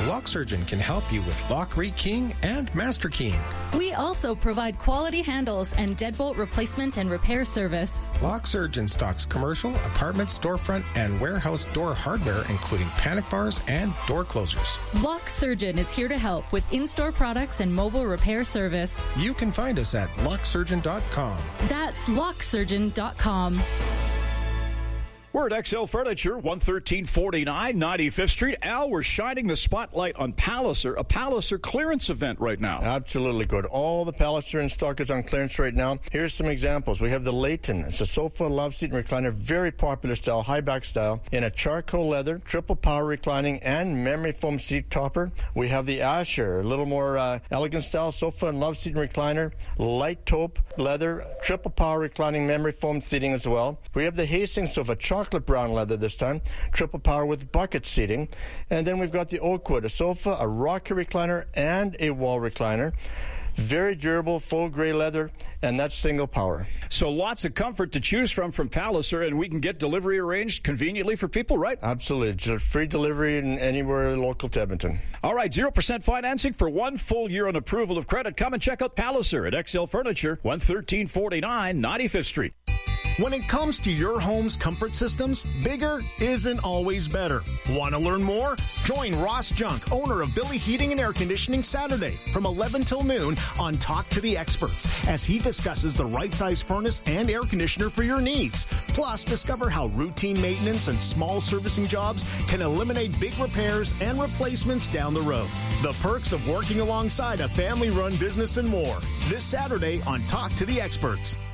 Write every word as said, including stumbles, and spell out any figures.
Lock Surgeon can help you with lock rekeying and master keying. We also provide quality handles and deadbolt replacement and repair service. Lock Surgeon stocks commercial, apartment, storefront, and warehouse door hardware, including panic bars and door closers. Lock Surgeon is here to help with in-store products and mobile repair service. You can find us at lock surgeon dot com. That's lock surgeon dot com. We're at X L Furniture, one thirteen forty-nine ninety-fifth Street. Al, we're shining the spotlight on Palliser, a Palliser clearance event right now. Absolutely good. All the Palliser in stock is on clearance right now. Here's some examples. We have the Layton. It's a sofa, love seat, and recliner, very popular style, high back style, in a charcoal leather, triple power reclining, and memory foam seat topper. We have the Asher, a little more uh, elegant style, sofa and love seat and recliner, light taupe leather, triple power reclining, memory foam seating as well. We have the Hastings sofa, chocolate chocolate brown leather this time, triple power with bucket seating. And then we've got the Oakwood, a sofa, a rocker recliner, and a wall recliner. Very durable, full gray leather, and that's single power. So lots of comfort to choose from from Palliser, and we can get delivery arranged conveniently for people, right? Absolutely. Just free delivery in anywhere local to Edmonton. All right, zero percent financing for one full year on approval of credit. Come and check out Palliser at X L Furniture, one thirteen forty-nine ninety-fifth Street. When it comes to your home's comfort systems, bigger isn't always better. Want to learn more? Join Ross Junk, owner of Billy Heating and Air Conditioning, Saturday from eleven till noon on Talk to the Experts as he discusses the right size furnace and air conditioner for your needs. Plus, discover how routine maintenance and small servicing jobs can eliminate big repairs and replacements down the road. The perks of working alongside a family-run business and more. This Saturday on Talk to the Experts.